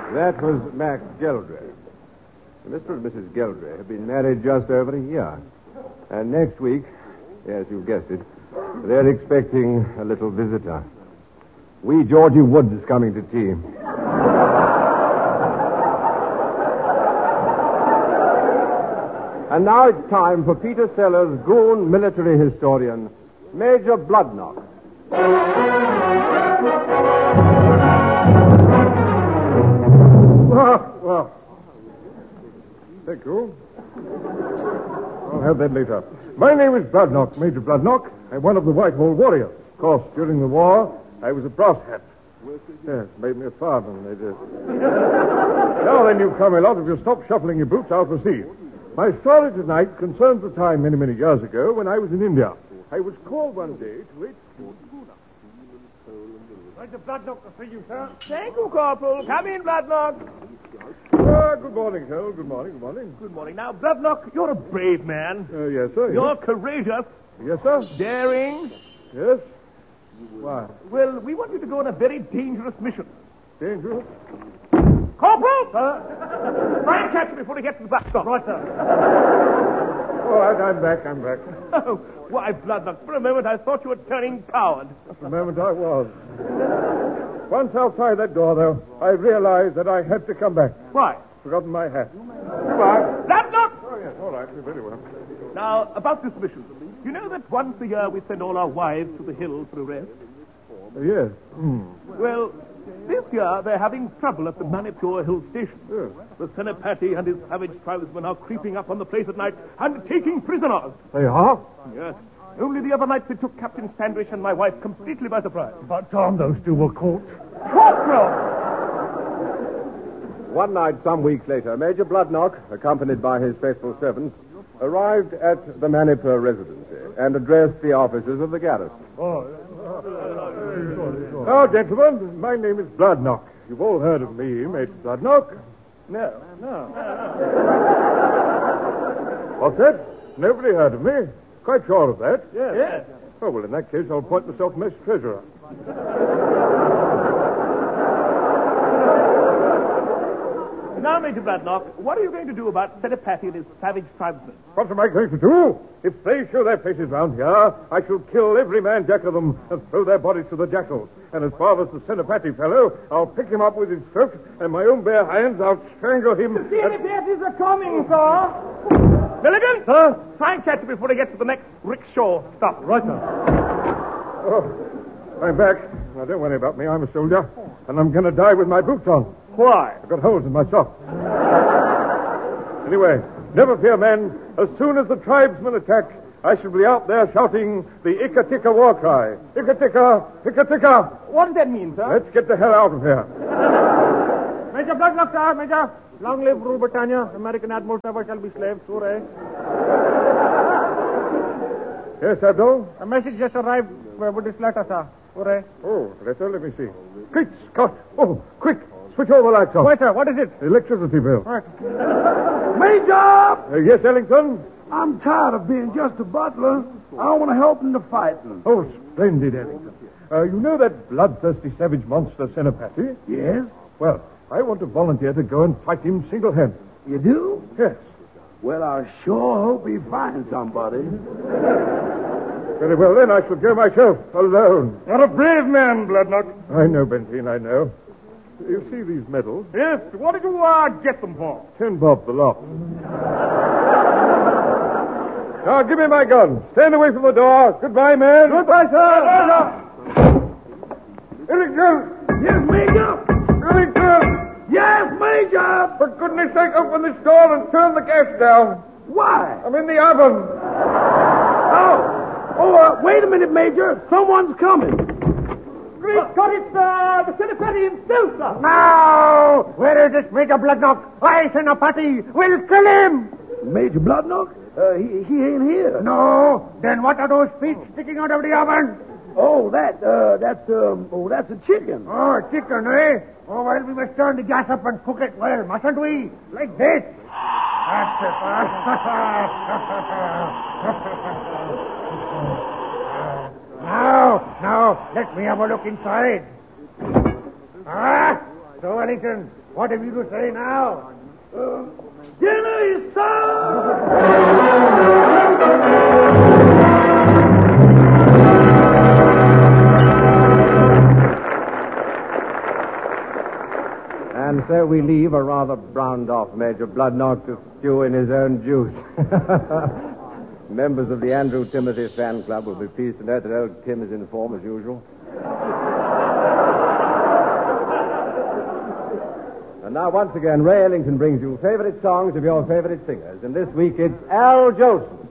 That was Max Geldray. Mr. and Mrs. Geldray have been married just over a year. And next week, yes, you guessed it, they're expecting a little visitor. Wee Georgie Woods is coming to tea. And now it's time for Peter Sellers, Goon military historian, Major Bloodnock. Well. Thank you. I'll have that later. My name is Bloodnock, Major Bloodnock. I'm one of the Whitehall Warriors. Of course, during the war, I was a brass hat. Yes, made me a farthing, they did. Now then, you come a lot. If you stop shuffling your boots, I'll proceed. My story tonight concerns a time many, many years ago when I was in India. I was called one day to wait. Major Bloodnock to see you, sir. Thank you, Corporal. Come in, Bloodnock. Good morning, sir. Good morning. Good morning. Now, Bloodnock, you're a brave man. Yes, sir. You're courageous. Yes, sir. Daring. Yes. Why? Well, we want you to go on a very dangerous mission. Dangerous? Corporal! Try and catch him before he gets to the bus stop. Right, sir. All right, I'm back. Oh, why, Bloodnock, for a moment I thought you were turning coward. For a moment I was. Once outside that door, though, I realized that I had to come back. Why? Forgotten my hat. Bloodnock! Oh, yes, all right, very well. Now, about this mission. You know that once a year we send all our wives to the hills for a rest? Yes. Well, this year they're having trouble at the Manipur Hill Station. Yes. The Senapati and his savage tribesmen are creeping up on the place at night and taking prisoners. They are? Yes. Only the other night they took Captain Standish and my wife completely by surprise. But Tom, those two were caught. Corporal! One night, some weeks later, Major Bloodnock, accompanied by his faithful servants, arrived at the Manipur residency and addressed the officers of the garrison. Now, gentlemen, my name is Bloodnock. You've all heard of me, Major Bloodnock. No. What's that? Nobody heard of me. Quite sure of that. Yes. Oh, well, in that case, I'll appoint myself mess treasurer. Now, Major Bloodnock, what are you going to do about Senapati and his savage tribesmen? What am I going to do? If they show their faces round here, I shall kill every man jack of them and throw their bodies to the jackals. And as far as the Senapati fellow, I'll pick him up with his throat, and my own bare hands, I'll strangle him. The Senapatis are coming, sir. Milligan? Huh? Try and catch him before he gets to the next rickshaw stop. Right, sir. Oh, I'm back. Now, don't worry about me. I'm a soldier, and I'm going to die with my boots on. Why? I've got holes in my socks. Anyway, never fear, men. As soon as the tribesmen attack, I shall be out there shouting the Ikatika war cry. Ikatika, Ikatika. What does that mean, sir? Let's get the hell out of here. Major Bloodnock, sir, Major. Long live Rule Britannia. American admirals never shall be slaves. Hooray. Yes, Abdul? A message just arrived with this letter, sir. Hooray. Oh, letter, let me see. Quick, Scott. Oh, quick. Switch all the lights off. Wait, sir, what is it? Electricity bill. Right. Major! Yes, Ellington? I'm tired of being just a butler. I want to help in the fighting. Oh, splendid, Ellington. You know that bloodthirsty savage monster, Senapati? Yes? Well, I want to volunteer to go and fight him single-handed. You do? Yes. Well, I sure hope he finds somebody. Very well, then I shall go myself, alone. You're a brave man, Bloodnock. I know, Benteen, I know. You see these medals? Yes, what did you get them for? 10 bob the lot. Now, give me my gun. Stand away from the door. Goodbye, man. Goodbye, sir. Ellington! Yes, Major! Ellington! Yes, Major! For goodness sake, open this door and turn the gas down. Why? I'm in the oven. Wait a minute, Major. Someone's coming. Great Scott, it's the Senapati himself, sir. Now! Where is this Major Bloodnock? I, Senapati, will kill him! Major Bloodnock? He ain't here. No. Then what are those feet sticking out of the oven? Oh, that's a chicken. Oh, chicken, eh? Oh, well, we must turn the gas up and cook it well, mustn't we? Like this. That's it. Now, let me have a look inside. So, Wellington, what have you to say now? Dinner is served! And so we leave a rather browned-off Major Bloodnock to stew in his own juice. Members of the Andrew Timothy fan club will be pleased to note that old Tim is in form as usual. And now, once again, Ray Ellington brings you favorite songs of your favorite singers. And this week it's Al Jolson.